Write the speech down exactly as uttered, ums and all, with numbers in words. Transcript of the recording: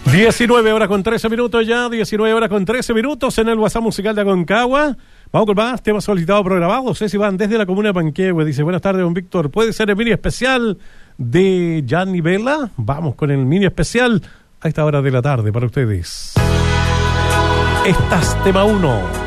diecinueve horas con trece minutos ya, diecinueve horas con trece minutos en el WhatsApp musical de Aconcagua. Vamos con más temas solicitados programados. Ceci Van desde la comuna de Panquehue dice: buenas tardes, don Víctor. ¿Puede ser el mini especial de Gianni Vela? Vamos con el mini especial a esta hora de la tarde para ustedes. Estás tema uno.